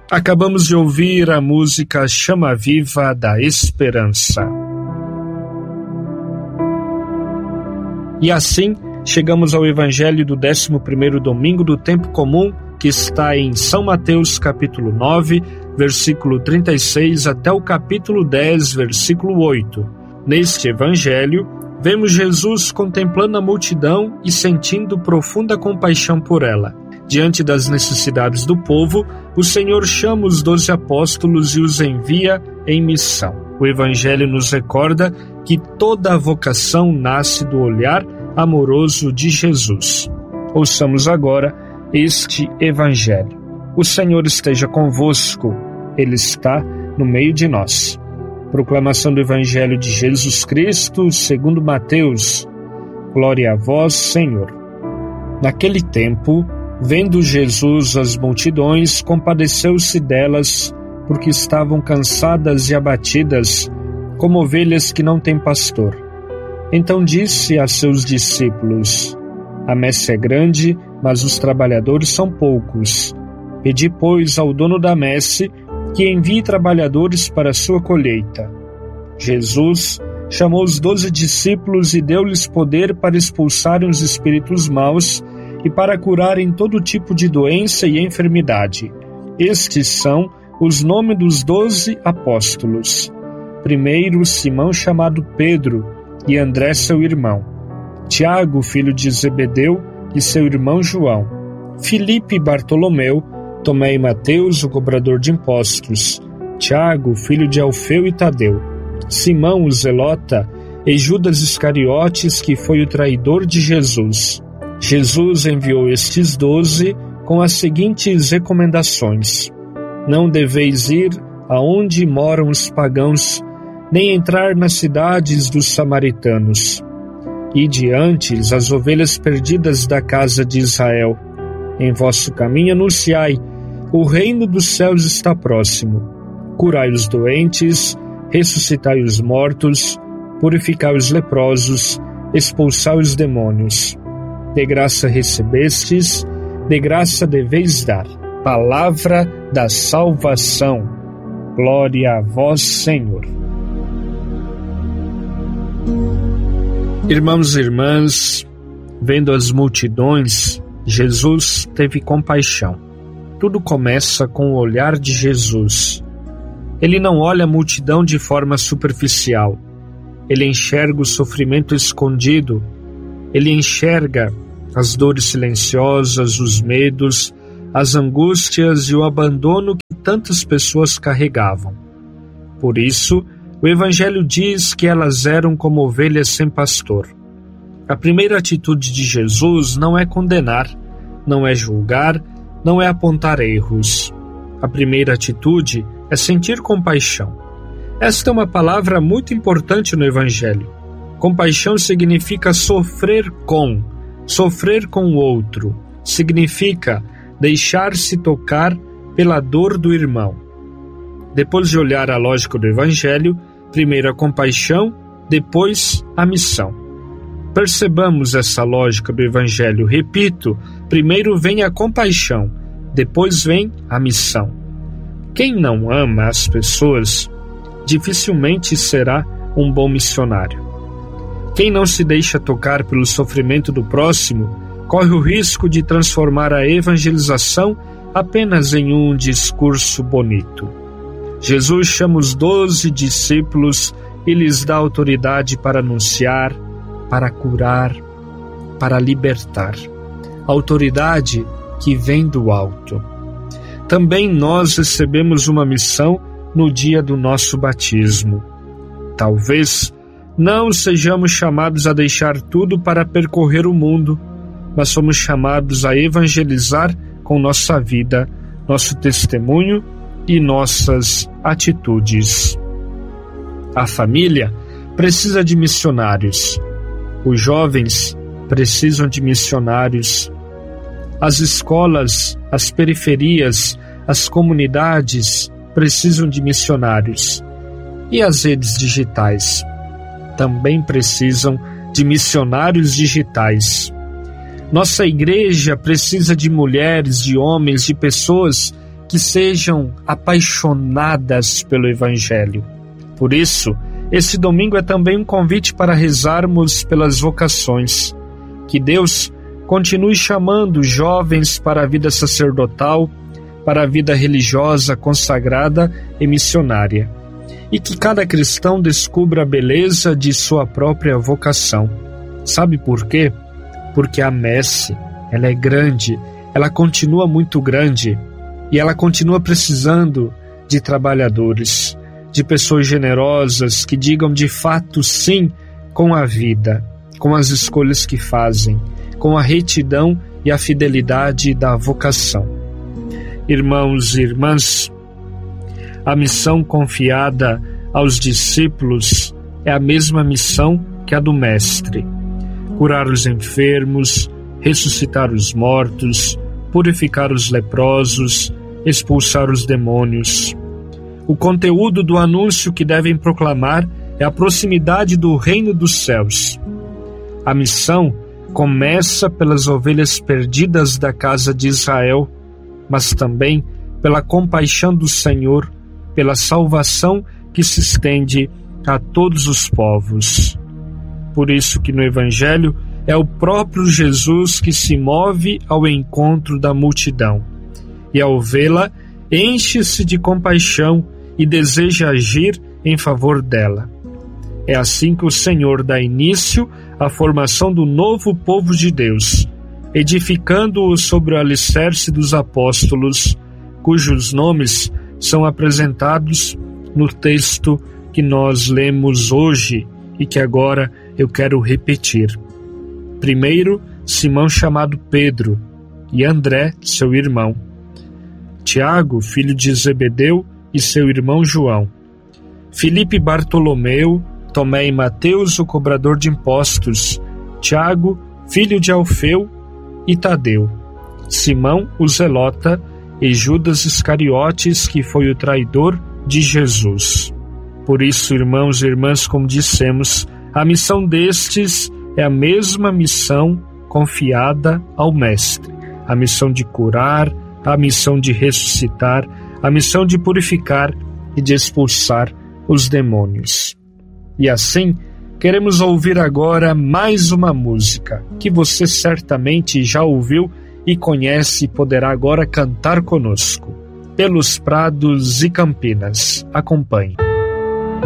Acabamos de ouvir a música Chama Viva da Esperança. E assim, chegamos ao Evangelho do 11º domingo do Tempo Comum, que está em São Mateus capítulo 9, versículo 36 até o capítulo 10, versículo 8. Neste Evangelho, vemos Jesus contemplando a multidão e sentindo profunda compaixão por ela. Diante das necessidades do povo, o Senhor chama os 12 apóstolos e os envia em missão. O Evangelho nos recorda que toda a vocação nasce do olhar amoroso de Jesus. Ouçamos agora este Evangelho. O Senhor esteja convosco, Ele está no meio de nós. Proclamação do Evangelho de Jesus Cristo, segundo Mateus. Glória a vós, Senhor. Naquele tempo, vendo Jesus as multidões, compadeceu-se delas, porque estavam cansadas e abatidas, como ovelhas que não têm pastor. Então disse a seus discípulos: A messe é grande, mas os trabalhadores são poucos. Pedi, pois, ao dono da messe que envie trabalhadores para a sua colheita. Jesus chamou os 12 discípulos e deu-lhes poder para expulsarem os espíritos maus e para curarem todo tipo de doença e enfermidade. Estes são os nomes dos 12 apóstolos. Primeiro, Simão, chamado Pedro, e André, seu irmão. Tiago, filho de Zebedeu, e seu irmão João. Filipe e Bartolomeu, Tomé e Mateus, o cobrador de impostos. Tiago, filho de Alfeu e Tadeu. Simão, o zelota, e Judas Iscariotes, que foi o traidor de Jesus. Jesus enviou estes 12 com as seguintes recomendações: Não deveis ir aonde moram os pagãos, nem entrar nas cidades dos samaritanos. Ide antes as ovelhas perdidas da casa de Israel. Em vosso caminho anunciai: o reino dos céus está próximo. Curai os doentes, ressuscitai os mortos, purificai os leprosos, expulsai os demônios. De graça recebestes, de graça deveis dar. Palavra da salvação. Glória a vós, Senhor. Irmãos e irmãs, vendo as multidões, Jesus teve compaixão. Tudo começa com o olhar de Jesus. Ele não olha a multidão de forma superficial. Ele enxerga o sofrimento escondido. Ele enxerga as dores silenciosas, os medos, as angústias e o abandono que tantas pessoas carregavam. Por isso, o Evangelho diz que elas eram como ovelhas sem pastor. A primeira atitude de Jesus não é condenar, não é julgar, não é apontar erros. A primeira atitude é sentir compaixão. Esta é uma palavra muito importante no Evangelho. Compaixão significa sofrer com o outro. Significa deixar-se tocar pela dor do irmão. Depois de olhar a lógica do Evangelho, primeiro a compaixão, depois a missão. Percebamos essa lógica do Evangelho. Repito, primeiro vem a compaixão, depois vem a missão. Quem não ama as pessoas, dificilmente será um bom missionário. Quem não se deixa tocar pelo sofrimento do próximo, corre o risco de transformar a evangelização apenas em um discurso bonito. Jesus chama os 12 discípulos e lhes dá autoridade para anunciar, para curar, para libertar. Autoridade que vem do alto. Também nós recebemos uma missão no dia do nosso batismo. Talvez não sejamos chamados a deixar tudo para percorrer o mundo, mas somos chamados a evangelizar com nossa vida, nosso testemunho e nossas atitudes. A família precisa de missionários. Os jovens precisam de missionários. As escolas, as periferias, as comunidades precisam de missionários. E as redes digitais também precisam de missionários digitais. Nossa igreja precisa de mulheres, de homens, de pessoas que sejam apaixonadas pelo Evangelho. Por isso, esse domingo é também um convite para rezarmos pelas vocações. Que Deus continue chamando jovens para a vida sacerdotal, para a vida religiosa, consagrada e missionária. E que cada cristão descubra a beleza de sua própria vocação. Sabe por quê? Porque a messe, ela é grande, ela continua muito grande e ela continua precisando de trabalhadores, de pessoas generosas que digam de fato sim com a vida, com as escolhas que fazem, com a retidão e a fidelidade da vocação. Irmãos e irmãs, a missão confiada aos discípulos é a mesma missão que a do Mestre: curar os enfermos, ressuscitar os mortos, purificar os leprosos, expulsar os demônios. O conteúdo do anúncio que devem proclamar é a proximidade do reino dos céus. A missão começa pelas ovelhas perdidas da casa de Israel, mas também pela compaixão do Senhor, pela salvação que se estende a todos os povos. Por isso que no Evangelho é o próprio Jesus que se move ao encontro da multidão, e ao vê-la enche-se de compaixão e deseja agir em favor dela. É assim que o Senhor dá início à formação do novo povo de Deus, edificando-o sobre o alicerce dos apóstolos, cujos nomes são apresentados no texto que nós lemos hoje e que agora eu quero repetir. Primeiro, Simão, chamado Pedro, e André, seu irmão. Tiago, filho de Zebedeu, e seu irmão João. Filipe e Bartolomeu, Tomé e Mateus, o cobrador de impostos. Tiago, filho de Alfeu, e Tadeu. Simão, o zelota, e Judas Iscariotes, que foi o traidor de Jesus. Por isso, irmãos e irmãs, como dissemos, a missão destes é a mesma missão confiada ao Mestre. A missão de curar, a missão de ressuscitar, a missão de purificar e de expulsar os demônios. E assim, queremos ouvir agora mais uma música que você certamente já ouviu e conhece e poderá agora cantar conosco. Pelos Prados e Campinas. Acompanhe.